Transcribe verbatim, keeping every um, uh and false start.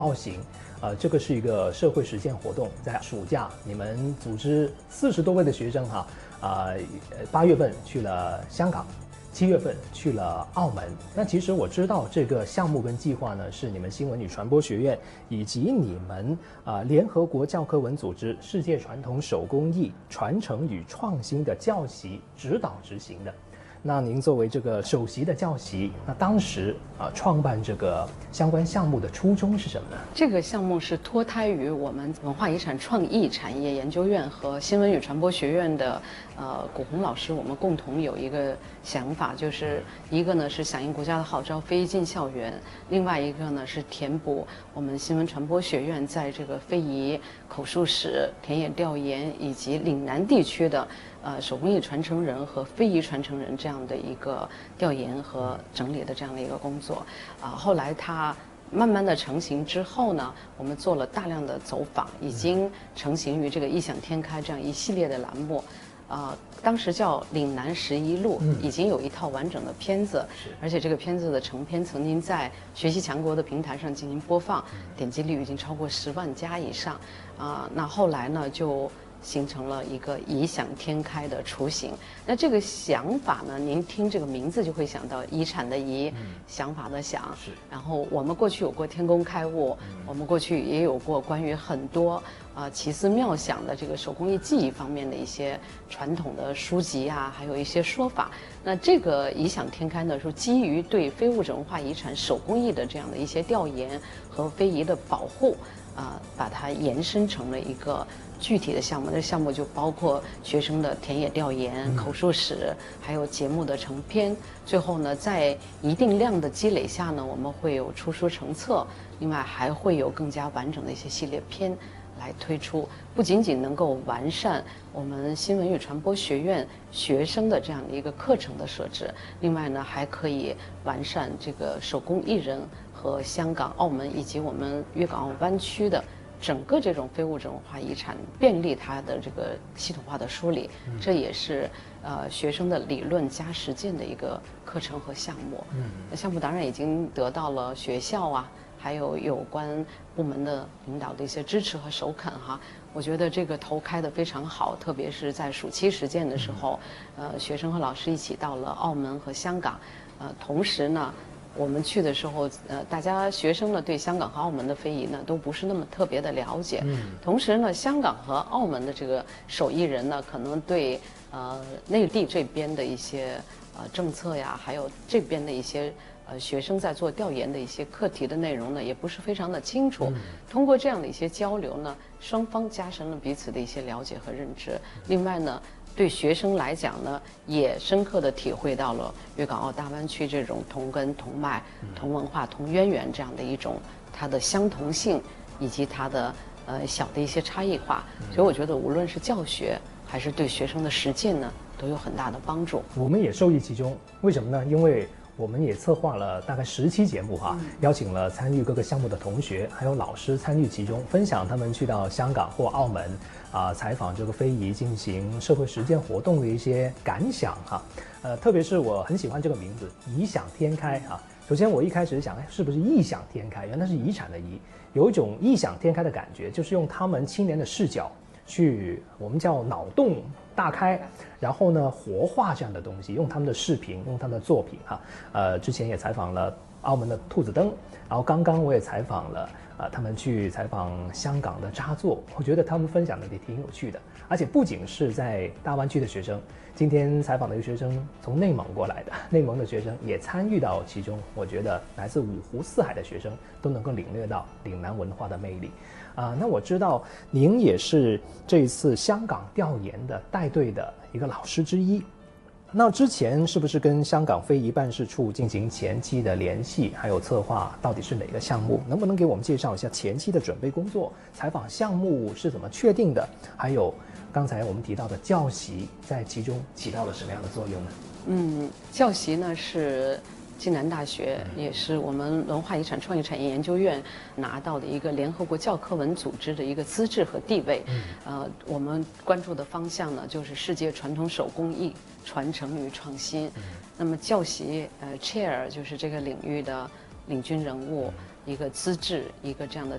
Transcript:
奥行，呃，这个是一个社会实践活动，在暑假你们组织四十多位的学生哈，呃，八月份去了香港，七月份去了澳门。那其实我知道这个项目跟计划呢，是你们新闻与传播学院以及你们啊、呃、联合国教科文组织世界传统手工艺传承与创新的教习指导执行的。那您作为这个首席的教习，那当时啊、呃、创办这个相关项目的初衷是什么呢？ 这个项目是脱胎于我们文化遗产创意产业研究院和新闻与传播学院的呃古红老师，我们共同有一个想法，就是一个呢是响应国家的号召，非遗进校园；另外一个呢是填补我们新闻传播学院在这个非遗、口述史、田野调研以及岭南地区的呃手工艺传承人和非遗传承人这样的一个调研和整理的这样的一个工作啊、呃。后来它慢慢的成型之后呢，我们做了大量的走访，已经成型于这个异想天开这样一系列的栏目。呃，当时叫岭南十一路，嗯、已经有一套完整的片子，而且这个片子的成片曾经在学习强国的平台上进行播放，嗯、点击率已经超过十万加以上。啊、呃，那后来呢就形成了一个异想天开的雏形。那这个想法呢，您听这个名字就会想到遗产的遗，嗯、想法的想。是。然后我们过去有过天工开物，嗯、我们过去也有过关于很多啊、呃、奇思妙想的这个手工艺技艺方面的一些传统的书籍啊，还有一些说法。那这个异想天开呢，是基于对非物质文化遗产手工艺的这样的一些调研和非遗的保护。啊、呃，把它延伸成了一个具体的项目。这项目就包括学生的田野调研、嗯、口述史，还有节目的成片。最后呢，在一定量的积累下呢，我们会有出书成册，另外还会有更加完整的一些系列片来推出。不仅仅能够完善我们新闻与传播学院学生的这样的一个课程的设置，另外呢，还可以完善这个手工艺人和香港、澳门以及我们粤港澳湾区的整个这种非物质文化遗产，便利它的这个系统化的梳理。嗯、这也是呃学生的理论加实践的一个课程和项目。嗯，项目当然已经得到了学校啊，还有有关部门的领导的一些支持和首肯哈。我觉得这个头开得非常好，特别是在暑期实践的时候，呃，学生和老师一起到了澳门和香港，呃，同时呢，我们去的时候，呃，大家学生呢对香港和澳门的非遗呢都不是那么特别的了解，嗯，同时呢，香港和澳门的这个手艺人呢，可能对呃内地这边的一些呃政策呀，还有这边的一些呃学生在做调研的一些课题的内容呢，也不是非常的清楚。嗯、通过这样的一些交流呢，双方加深了彼此的一些了解和认知。另外呢，对学生来讲呢，也深刻地体会到了粤港澳大湾区这种同根同脉、同文化、同渊源这样的一种它的相同性，以及它的呃小的一些差异化。所以我觉得，无论是教学还是对学生的实践呢，都有很大的帮助。 我们也受益其中，为什么呢？因为我们也策划了大概十期节目哈、啊，邀请了参与各个项目的同学，还有老师参与其中，分享他们去到香港或澳门啊，采访这个非遗，进行社会实践活动的一些感想哈、啊。呃，特别是我很喜欢这个名字“异想天开”啊。首先我一开始想，哎，是不是异想天开？原来是遗产的遗，有一种异想天开的感觉，就是用他们青年的视角去，我们叫脑洞大开，然后呢活化这样的东西，用他们的视频，用他们的作品哈、啊。呃，之前也采访了澳门的兔子灯，然后刚刚我也采访了呃他们去采访香港的扎作，我觉得他们分享的也挺有趣的。而且不仅是在大湾区的学生，今天采访的一个学生从内蒙过来的，内蒙的学生也参与到其中，我觉得来自五湖四海的学生都能够领略到岭南文化的魅力。啊、呃，那我知道您也是这一次香港调研的带队的一个老师之一。那之前是不是跟香港非遗办事处进行前期的联系，还有策划到底是哪个项目？能不能给我们介绍一下前期的准备工作，采访项目是怎么确定的？还有刚才我们提到的教习在其中起到了什么样的作用呢？ 嗯，教习呢是暨南大学，也是我们文化遗产创意产业研究院拿到的一个联合国教科文组织的一个资质和地位。嗯、呃，我们关注的方向呢，就是世界传统手工艺传承与创新。嗯、那么教习，呃 ，chair 就是这个领域的领军人物， 一个资质，一个这样的